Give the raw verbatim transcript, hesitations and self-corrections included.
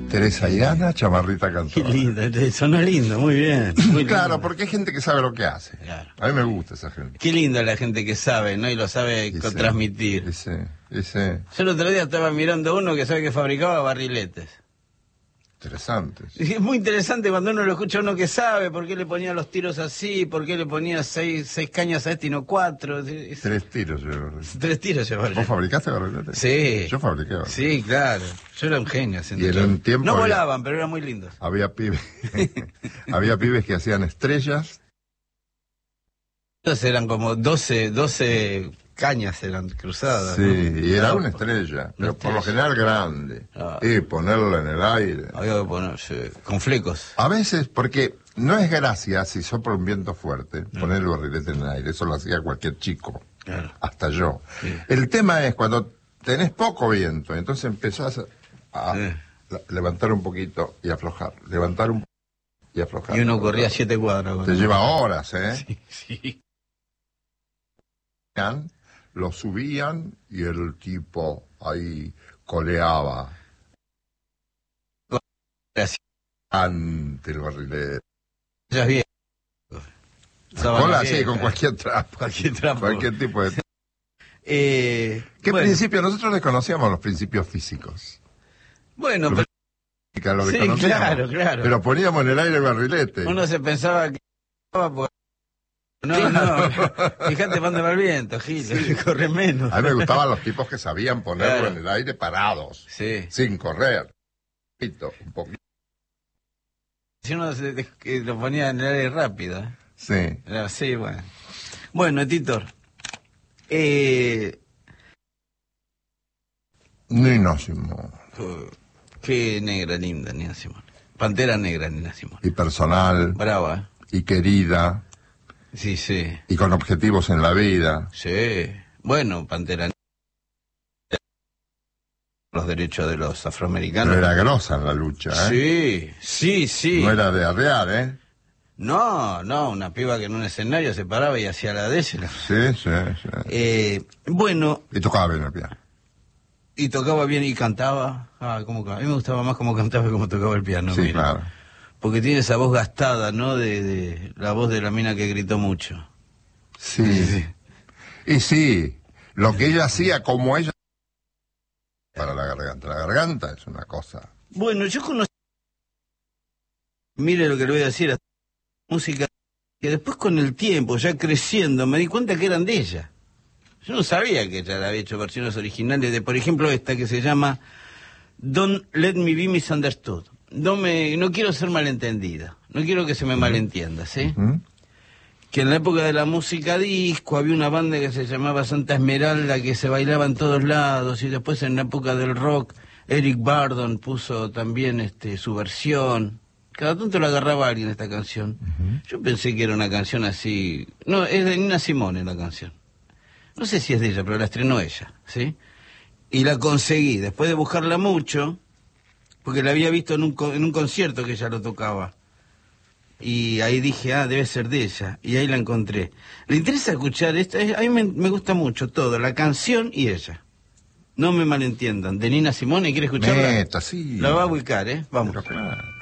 Teresa y Ana, Chamarrita Cantora. Qué lindo, sonó lindo, muy bien. Muy Claro, lindo. porque hay gente que sabe lo que hace. Claro. A mí me gusta esa gente. Qué linda la gente que sabe, ¿no? Y lo sabe Y co- sí, transmitir. y sí, y sí. Yo el otro día estaba mirando uno que sabe que fabricaba barriletes. Interesante. Y es muy interesante cuando uno lo escucha a uno que sabe por qué le ponía los tiros así, por qué le ponía seis, seis cañas a este y no cuatro. Es- Tres tiros yo. Tres tiros llevaba yo. ¿Vos fabricaste barriletes? Sí. Yo fabriqué barriletes. Sí, claro. Yo era un genio haciendo Y en eso. un tiempo No había- volaban, pero eran muy lindos. Había pibes, había pibes que hacían estrellas. Entonces eran como doce, doce cañas eran cruzadas. Sí, ¿no? y era Claro, una estrella, pero Una por lo estrella. general grande. Ah. Y ponerla en el aire. Había que ponerse con flecos. A veces, porque no es gracia si sopla un viento fuerte, poner el barrilete en el aire, eso lo hacía cualquier chico, Claro. hasta yo. Sí. El tema es cuando tenés poco viento, entonces empezás a, a Sí. la- levantar un poquito y aflojar, levantar un y aflojar. Y uno aflojar. corría siete cuadras. con Te eso. lleva horas, ¿eh? Sí, sí. Lo subían y el tipo ahí coleaba Así, ante el barrilete. ellas bien. Sábana Cola así, vieja. con cualquier trapo. Cualquier trapo. Cualquier tipo de... Eh, ¿Qué bueno, principio? Nosotros desconocíamos los principios físicos. Bueno, Lo pero Lo Sí, desconocíamos. claro, claro. Pero poníamos en el aire el barrilete. uno se pensaba que... por- No, Claro. no, fíjate cuándo va el viento, Gil, corre menos. A mí me gustaban los tipos que sabían ponerlo Claro. en el aire parados, Sí, sin correr. Poquito, Un poquito. si uno se, de- que lo ponía en el aire rápido. ¿eh? Sí. Era así, bueno. Bueno, Titor, eh, Nina Simone. oh, qué negra linda, Nina Simone. Pantera negra, Nina Simone. Y personal, Brava, ¿eh? y querida, Sí, sí, y con objetivos en la vida. sí. Bueno, Pantera negra. Los derechos de los afroamericanos. Pero era grosa en la lucha, ¿eh? Sí, sí, sí. No era de arrear, ¿eh? No, no, una piba que en un escenario se paraba y hacía la de ese. Sí, sí, sí. Eh, bueno, Y tocaba bien el piano. y tocaba bien y cantaba. Ah, cómo ca- a mí me gustaba más cómo cantaba que cómo tocaba el piano. Sí, mira. claro. Porque tiene esa voz gastada, ¿no? De, de la voz de la mina que gritó mucho. Sí. Y sí, lo que ella hacía como ella para la garganta. La garganta es una cosa. Bueno, yo conocí... Mire lo que le voy a decir, la música que después con el tiempo, ya creciendo, me di cuenta que eran de ella. Yo no sabía que ella había hecho versiones originales de, por ejemplo, esta que se llama Don't Let Me Be Misunderstood. No me, no quiero ser malentendida, no quiero que se me malentienda, ¿sí? ¿Mm? Que en la época de la música disco había una banda que se llamaba Santa Esmeralda que se bailaba en todos lados, y después en la época del rock Eric Burdon puso también este su versión. Cada tanto la agarraba alguien esta canción. Ujú. Yo pensé que era una canción así... No, es de Nina Simone la canción. No sé si es de ella, pero la estrenó ella, ¿sí? Y la conseguí, después de buscarla mucho, porque la había visto en un, co- en un concierto que ella lo tocaba. Y ahí dije, ah, debe ser de ella. Y ahí la encontré. ¿Le interesa escuchar esta? Es- A mí me, me gusta mucho todo, la canción y ella. No me malentiendan. De Nina Simone, ¿quiere escucharla? Neta, sí. La va a ubicar, ¿eh? Vamos. Pero claro.